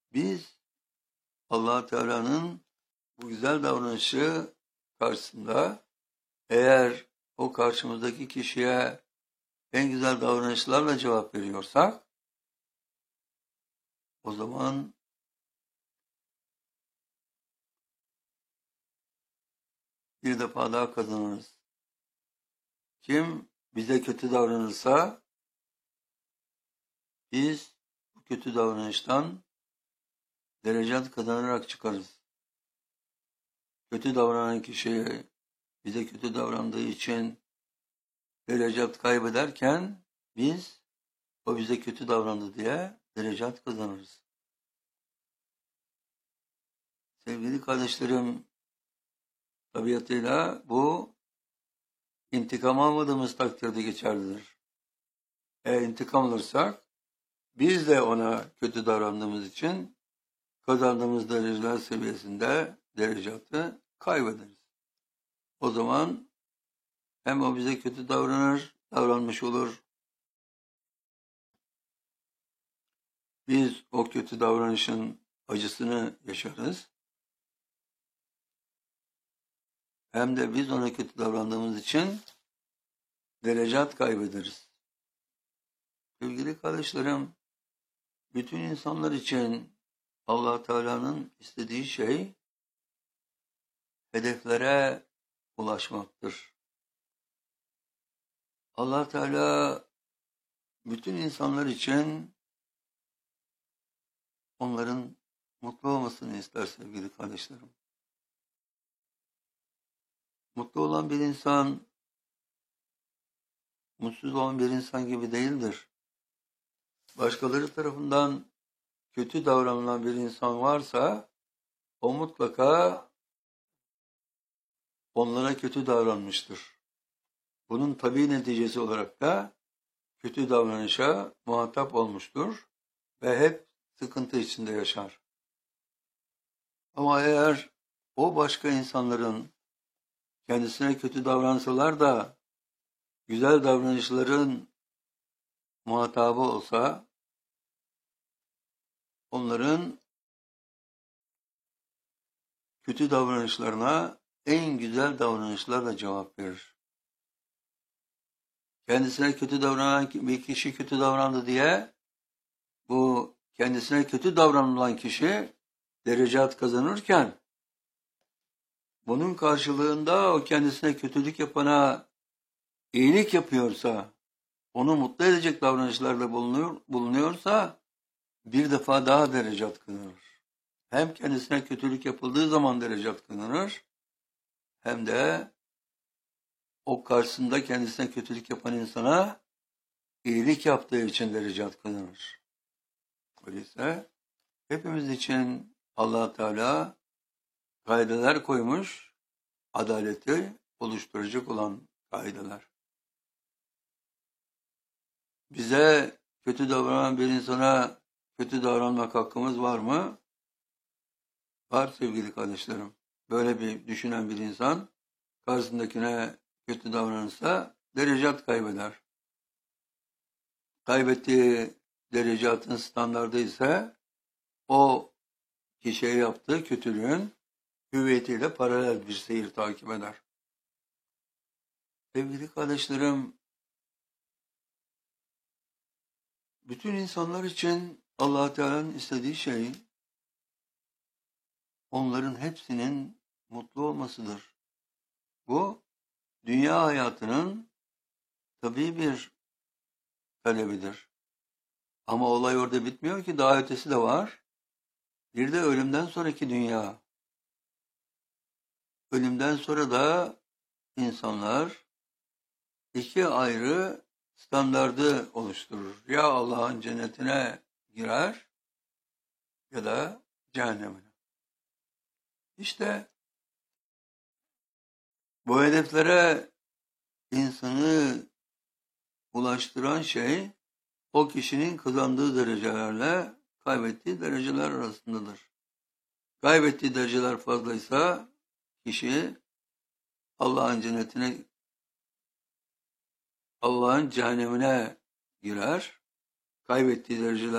Biz Allah Teala'nın bu güzel davranışı karşısında eğer o karşımızdaki kişiye en güzel davranışlarla cevap veriyorsak o zaman bir defa daha kazanırız. Kim bize kötü davranırsa biz bu kötü davranıştan derecat kazanarak çıkarız. Kötü davranan kişi bize kötü davrandığı için derecat kaybederken biz o bize kötü davrandı diye derecat kazanırız. Sevgili kardeşlerim, tabiatıyla bu intikam almadığımız takdirde geçerlidir. Eğer intikam alırsak biz de ona kötü davrandığımız için kazandığımız dereceler seviyesinde derecatı kaybederiz. O zaman hem o bize kötü davranmış olur. Biz o kötü davranışın acısını yaşarız. Hem de biz ona kötü davrandığımız için derecat kaybederiz. Sevgili kardeşlerim, bütün insanlar için Allah Teala'nın istediği şey hedeflere ulaşmaktır. Allah Teala bütün insanlar için onların mutlu olmasını ister sevgili kardeşlerim. Mutlu olan bir insan, mutsuz olan bir insan gibi değildir. Başkaları tarafından kötü davranılan bir insan varsa, o mutlaka onlara kötü davranmıştır. Bunun tabii neticesi olarak da kötü davranışa muhatap olmuştur ve hep sıkıntı içinde yaşar. Ama eğer o başka insanların kendisine kötü davransalar da güzel davranışların muhatabı olsa, onların kötü davranışlarına en güzel davranışlarla cevap verir. Kendisine kötü davranan bir kişi kötü davrandı diye bu kendisine kötü davranılan kişi derecat kazanırken bunun karşılığında o kendisine kötülük yapana iyilik yapıyorsa, onu mutlu edecek davranışlarda bulunuyorsa bir defa daha derecat kazanır. Hem kendisine kötülük yapıldığı zaman derecat kazanır, hem de o karşısında kendisine kötülük yapan insana iyilik yaptığı için derecat kazanır. Öyleyse hepimiz için Allah Teala kaideler koymuş, adaleti oluşturacak olan kaideler. Bize kötü davranan bir insana kötü davranmak hakkımız var mı? Var sevgili kardeşlerim. Böyle bir düşünen bir insan karşısındakine kötü davranırsa derecat kaybeder. Kaybettiği derecatın standardı ise o kişiye yaptığı kötülüğün hüviyetiyle paralel bir seyir takip eder. Sevgili kardeşlerim, bütün insanlar için Allah Teala'nın istediği şey onların hepsinin mutlu olmasıdır. Bu dünya hayatının tabii bir talebidir. Ama olay orada bitmiyor ki, daha ötesi de var. Bir de ölümden sonraki dünya. Ölümden sonra da insanlar iki ayrı standardı oluşturur. Ya Allah'ın cennetine girer ya da cehennemine. İşte bu hedeflere insanı ulaştıran şey o kişinin kazandığı derecelerle kaybettiği dereceler arasındadır. Kaybettiği dereceler fazlaysa kişi Allah'ın cehennemine girer. Kaybettiği dereceler